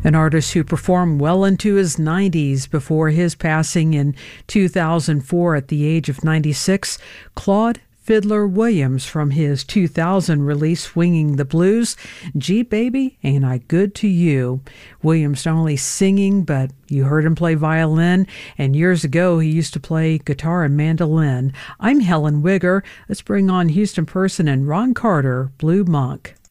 An artist who performed well into his 90s before his passing in 2004 at the age of 96, Claude Fiddler Williams, from his 2000 release Swinging the Blues, Gee Baby, Ain't I Good to You. Williams not only singing, but you heard him play violin, and years ago he used to play guitar and mandolin. I'm Helen Wigger. Let's bring on Houston Person and Ron Carter, Blue Monk.